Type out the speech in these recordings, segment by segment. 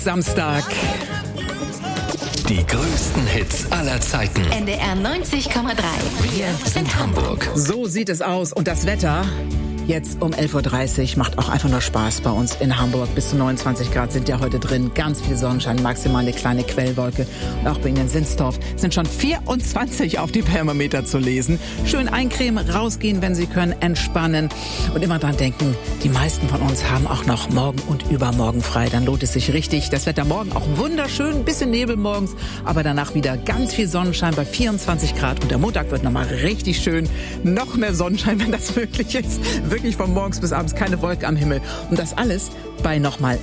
Samstag. Die größten Hits aller Zeiten. NDR 90,3. Wir sind Hamburg. So sieht es aus. Und das Wetter jetzt um 11.30 Uhr macht auch einfach nur Spaß bei uns in Hamburg. Bis zu 29 Grad sind ja heute drin. Ganz viel Sonnenschein, maximal eine kleine Quellwolke. Und auch bei Ihnen in Sinsdorf sind schon 24 auf die Thermometer zu lesen. Schön eincremen, rausgehen, wenn Sie können, entspannen. Und immer dran denken, die meisten von uns haben auch noch morgen und übermorgen frei. Dann lohnt es sich richtig. Das Wetter morgen auch wunderschön, ein bisschen Nebel morgens, aber danach wieder ganz viel Sonnenschein bei 24 Grad. Und der Montag wird nochmal richtig schön. Noch mehr Sonnenschein, wenn das möglich ist. Wirklich von morgens bis abends keine Wolke am Himmel. Und das alles bei nochmal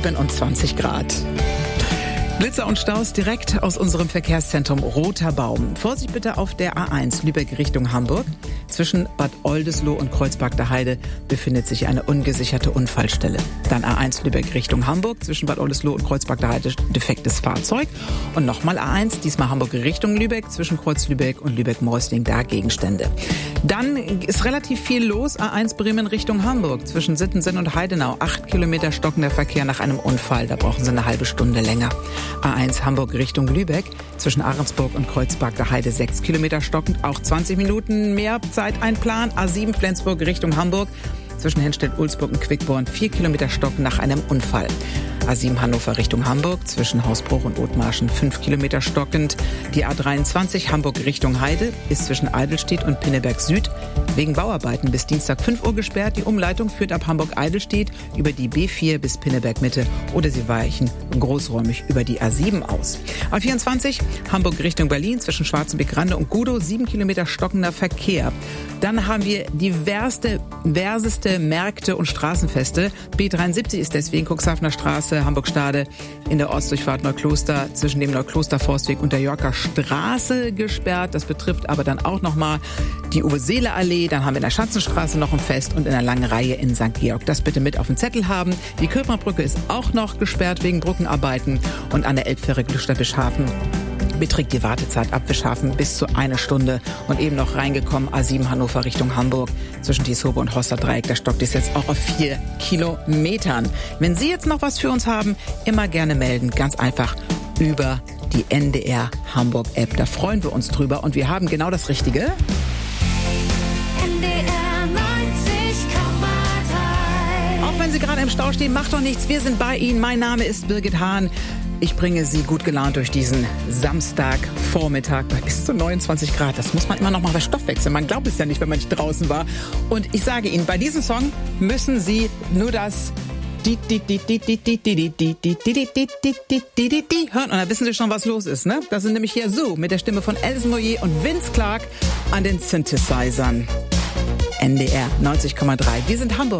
27 Grad. Blitzer und Staus direkt aus unserem Verkehrszentrum Roter Baum. Vorsicht bitte auf der A1 Lübeck Richtung Hamburg. Zwischen Bad Oldesloe und Kreuzberg der Heide befindet sich eine ungesicherte Unfallstelle. Dann A1 Lübeck Richtung Hamburg. Zwischen Bad Oldesloe und Kreuzberg der Heide defektes Fahrzeug. Und nochmal A1, diesmal Hamburg Richtung Lübeck. Zwischen Kreuz Lübeck und Lübeck-Moisling da Gegenstände. Dann ist relativ viel los. A1 Bremen Richtung Hamburg. Zwischen Sittensen und Heidenau 8 Kilometer stockender Verkehr nach einem Unfall. Da brauchen Sie eine halbe Stunde länger. A1 Hamburg Richtung Lübeck, zwischen Ahrensburg und Kreuzberg der Heide 6 Kilometer stockend, auch 20 Minuten mehr Zeit einplanen. A7 Flensburg Richtung Hamburg, zwischen Henstedt-Ulzburg und Quickborn 4 Kilometer stockend nach einem Unfall. A7 Hannover Richtung Hamburg, zwischen Hausbruch und Othmarschen 5 Kilometer stockend. Die A23 Hamburg Richtung Heide ist zwischen Eidelstedt und Pinneberg Süd wegen Bauarbeiten bis Dienstag 5 Uhr gesperrt. Die Umleitung führt ab Hamburg-Eidelstedt über die B4 bis Pinneberg Mitte oder Sie weichen großräumig über die A7 aus. A24 Hamburg Richtung Berlin zwischen Schwarzenbeck-Rande und Gudow 7 Kilometer stockender Verkehr. Dann haben wir diverseste Märkte und Straßenfeste. B73 ist deswegen Cuxhavener Straße, Hamburg-Stade in der Ortsdurchfahrt Neukloster zwischen dem Neukloster-Forstweg und der Yorker Straße gesperrt. Das betrifft aber dann auch nochmal die Uwe-Seele-Allee. Dann haben wir in der Schanzenstraße noch ein Fest und in einer langen Reihe in St. Georg. Das bitte mit auf dem Zettel haben. Die Köpnerbrücke ist auch noch gesperrt wegen Brückenarbeiten und an der Elbfähre Glückstadt-Bischhafen beträgt die Wartezeit ab Bischhafen bis zu 1 Stunde. Und eben noch reingekommen, A7 Hannover Richtung Hamburg, zwischen Tieshobe und Horster Dreieck. Der stockt ist jetzt auch auf 4 Kilometern. Wenn Sie jetzt noch was für uns haben, immer gerne melden. Ganz einfach über die NDR Hamburg App. Da freuen wir uns drüber. Und wir haben genau das Richtige. NDR 90,3. Auch wenn Sie gerade im Stau stehen, macht doch nichts. Wir sind bei Ihnen. Mein Name ist Birgit Hahn. Ich bringe Sie gut gelaunt durch diesen Samstagvormittag bei bis zu 29 Grad. Das muss man immer noch mal bei Stoff wechseln. Man glaubt es ja nicht, wenn man nicht draußen war. Und ich sage Ihnen, bei diesem Song müssen Sie nur das hören. Und dann wissen Sie schon, was los ist, ne? Das sind nämlich hier so mit der Stimme von Alison Moyet und Vince Clarke an den Synthesizern. NDR 90,3. Wir sind Hamburg.